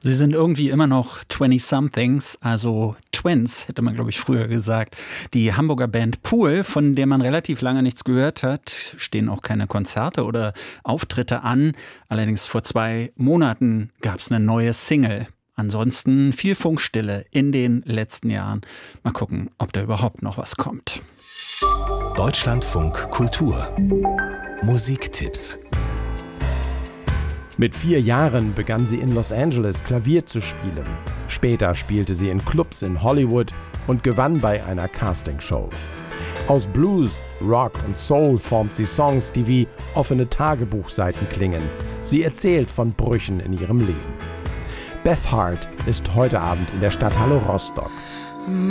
Sie sind irgendwie immer noch 20-somethings, also Twins, hätte man, glaube ich, früher gesagt. Die Hamburger Band Pool, von der man relativ lange nichts gehört hat, stehen auch keine Konzerte oder Auftritte an. Allerdings vor 2 Monaten gab es eine neue Single. Ansonsten viel Funkstille in den letzten Jahren. Mal gucken, ob da überhaupt noch was kommt. Deutschlandfunk Kultur. Musiktipps. Mit 4 Jahren begann sie in Los Angeles Klavier zu spielen. Später spielte sie in Clubs in Hollywood und gewann bei einer Castingshow. Aus Blues, Rock und Soul formt sie Songs, die wie offene Tagebuchseiten klingen. Sie erzählt von Brüchen in ihrem Leben. Beth Hart ist heute Abend in der Stadthalle Rostock.